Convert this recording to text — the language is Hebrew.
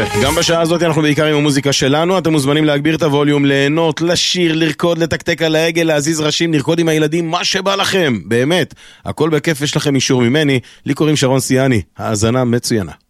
לגמרי. גם בשעה הזאת אנחנו בעיקר עם המוזיקה שלנו. אתם מוזמנים להגביר את הווליום, ליהנות, לשיר, לרקוד, לתקתק על העגל, להזיז ראשים, לרקוד עם הילדים, מה שבא לכם. באמת. הכל בכיף, יש לכם אישור ממני. לי קוראים שרון סיאני. האזנה מצוינה.